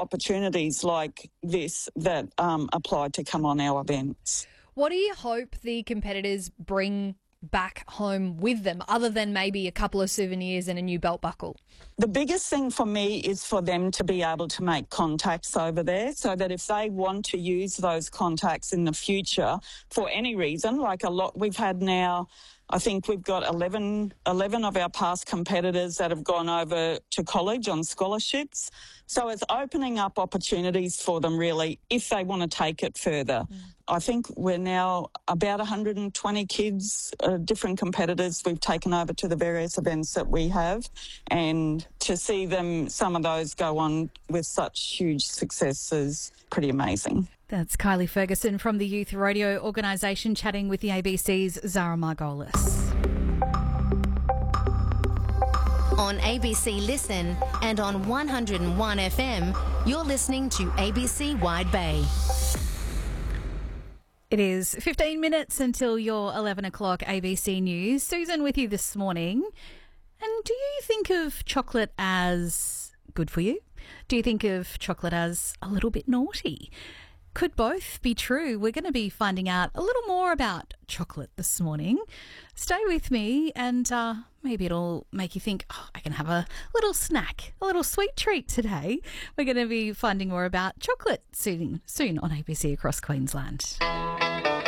opportunities like this that apply to come on our events. What do you hope the competitors bring back home with them, other than maybe a couple of souvenirs and a new belt buckle? The biggest thing for me is for them to be able to make contacts over there, so that if they want to use those contacts in the future for any reason, like a lot we've had now, I think we've got 11 of our past competitors that have gone over to college on scholarships. So it's opening up opportunities for them, really, if they want to take it further. I think we're now about 120 kids, different competitors we've taken over to the various events that we have. And to see them, some of those go on with such huge success is pretty amazing. That's Kylie Ferguson from the Youth Rodeo Organisation chatting with the ABC's Zara Margolis. On ABC Listen and on 101 FM, you're listening to ABC Wide Bay. It is 15 minutes until your 11 o'clock ABC News. Susan with you this morning. And do you think of chocolate as good for you? Do you think of chocolate as a little bit naughty? Could both be true? We're going to be finding out a little more about chocolate this morning. Stay with me and maybe it'll make you think, I can have a little snack, a little sweet treat today. We're going to be finding more about chocolate soon on ABC Across Queensland.